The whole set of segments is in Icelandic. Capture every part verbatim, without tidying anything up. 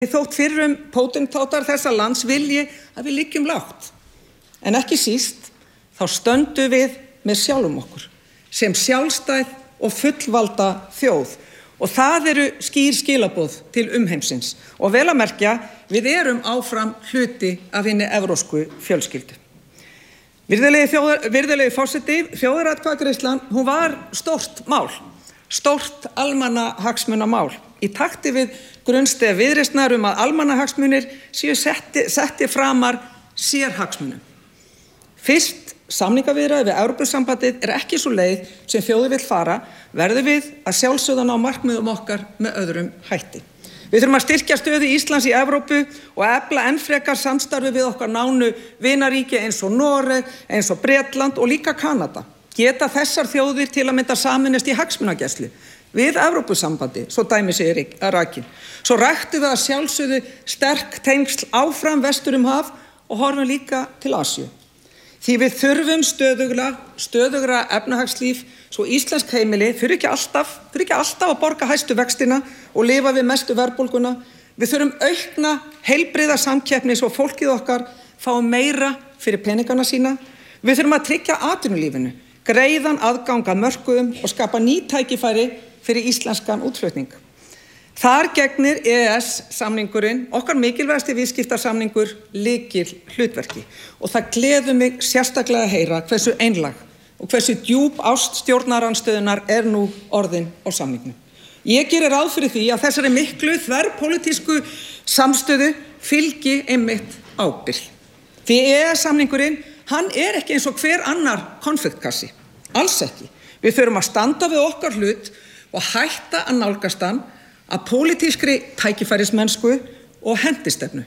Þótt fyrrum pótintátar þessa lands vilji að við liggjum lágt. En ekki síst, þá stöndum við með sjálfum okkur, sem sjálfstæð og fullvalda þjóð. Og það eru skýr skilaboð til umheimsins. Og vel að merkja, við erum áfram hluti af hinni evrópsku fjölskyldu. Virðulegi, þjóðar, virðulegi forseti, þjóðaratkvæðagreiðslan, hún var stórt mál, stórt almannahagsmunamál. Í takti við grunnstef Viðreisnar um að almannahagsmunir séu setti, setti framar sérhagsmunum. Fyrst samningaviðræður við Evrópusambandið er ekki svo leið sem þjóðin vill fara, verður við að sjálfsögða ná markmiðum okkar með öðrum hætti. Við þurfum að styrkja stöðu Íslands í Evrópu og efla enn frekar samstarfi við okkar nánu vinaríki eins og Noreg, eins og Bretland og líka Kanada. Geta þessar þjóðir til að mynda sameinast í hagsmunagæslu við Evrópusambandi, svo dæmi sé rakin. Svo ræktum við að sjálfsögðu sterk tengsl áfram vestur um haf og horfum líka til Asíu. Því við þurfum stöðugra, stöðugra efnahagslíf svo íslensk heimili þurfi ekki alltaf, þurfi ekki alltaf að borga hæstu vextina og lifa við mestu verðbólguna. Við þurfum aukna heilbrigða samkeppni svo fólkið okkar fái meira fyrir peningana sína. Við þurfum að tryggja atvinnulífinu, greiðan aðgang að mörkuðum og skapa ný tækifæri fyrir íslenskan útflutning. Þar gegnir E E S-samningurinn, okkar mikilvægasti viðskiptasamningur, lykil hlutverki. Og það gleður mig sérstaklega að heyra hversu einlag og hversu djúp ást stjórnarandstöðunar er nú orðin á samningnum. Ég gerir ráð fyrir því að þessari miklu þverpólitísku samstöðu fylgi einmitt ábyrgð. Því E E S-samningurinn, hann er ekki eins og hver annar konfektkassi. Alls ekki. Við þurfum að standa við okkar hlut og hætta að nálgast hann að pólitískri tækifærismennsku og hendistefnu.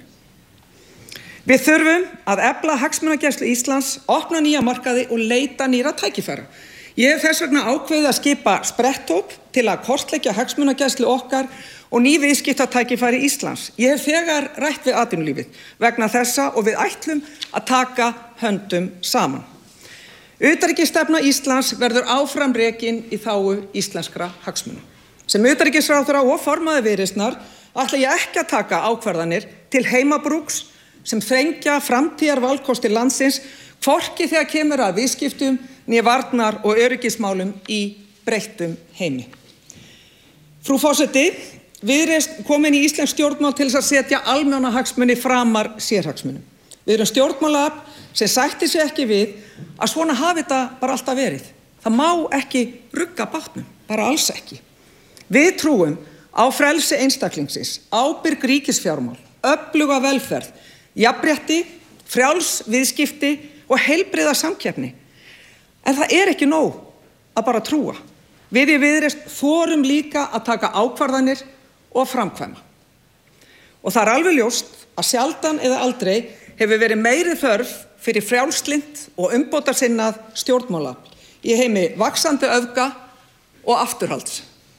Við þurfum að efla hagsmunagæslu Íslands, opna nýja markaði og leita nýra tækifæra. Ég hef þess vegna ákveðið að skipa spretthóp til að kortleggja hagsmunagæslu okkar og ný viðskiptatækifæri Íslands. Ég hef þegar rætt við atvinnulífið vegna þessa og við ætlum að taka höndum saman. Utanríkisstefna Íslands verður áfram rekin í þágu íslenskra hagsmuna. Sem utanríkisráðherra og formaður Viðreisnar ætla ég ekki að taka ákvarðanir til heimabrúks sem þrengja framtíðarvalkosti landsins, hvorki þegar kemur að viðskiptum, né varnar og öryggismálum í breyttum heimi. Frú forseti, Viðreisn kom inn í íslensk stjórnmál til þess að setja almannahagsmuni framar sérhagsmunum. Við erum stjórnmálaafl sem sætti sig ekki við að svona hafi þetta bara alltaf verið. Það má ekki rugga bátnum, bara alls ekki. Við trúum á frelsi einstaklingsins, ábyrg ríkisfjármál, öfluga velferð, jafnrétti, frjáls viðskipti og heilbrigða samkeppni. En það er ekki nóg að bara trúa. Við í Viðreisn þorum líka að taka ákvarðanir og framkvæma. Og það er alveg ljóst að sjaldan eða aldrei hefur verið meiri þörf fyrir frjálslynt og umbótasinnað stjórnmála í heimi vaxandi öfga og afturhalds.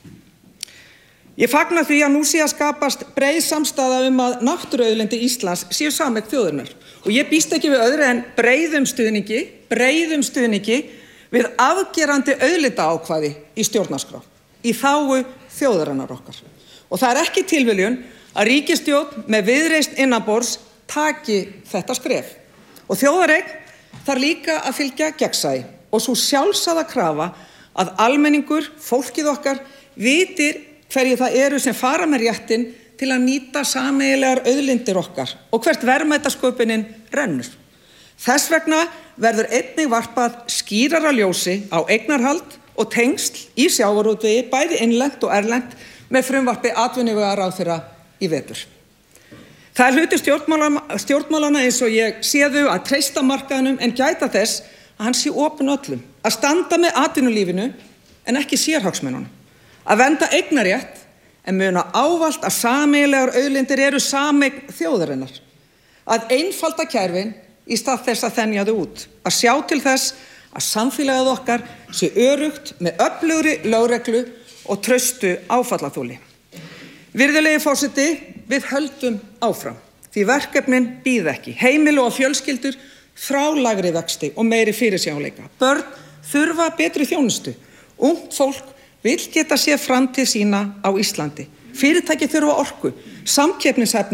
Ég fagna því að nú sé að skapast breið samstaða um að náttúruauðlindir Íslands séu sameign þjóðarinnar. Og ég býst ekki við öðru en breiðum stuðningi, breiðum stuðningi við afgerandi auðlindaákvæði í stjórnarskrá, í þágu þjóðarinnar okkar. Og það er ekki tilviljun að ríkisstjórn með Viðreisn innanborðs taki þetta skref. Og þjóðareign þarf líka að fylgja gegnsæi og svo sjálfsagða krafa að almenningur, fólkið okkar, vitir hverju það eru sem fara með réttin til að nýta sameiginlegar auðlindir okkar og hvert verðmætasköpunin rennur. Þess vegna verður einnig varpað skýrara ljósi á eignarhald og tengsl í sjávarútvegi, bæði innlent og erlent, með frumvarpi atvinnuvegaráðherra í vetur. Það er hluti stjórnmálanna, stjórnmálana eins og ég sé þau að treysta markaðnum en gæta þess að hann sé opinn öllum, að standa með atvinnulífinu en ekki sérhagsmununum. Að vernda eignarétt en muna ávallt að sameiginlegar auðlindir eru sameign þjóðarinnar. Að einfalda kerfin í stað þess að þenja þau út. Að sjá til þess að samfélagið okkar sé örugt með öflugri lögreglu og traustu áfallaþoli. Virðulegi forseti, við höldum áfram. Því verkefnin bíða ekki. Heimili og fjölskyldur frá lægri vexti og meiri fyrirsjáanleika. Börn þurfa betri þjónustu. Ungt fólk vill geta séð framtíð sína á Íslandi. Fyrirtæki þurfa orku, samkeppnishæfni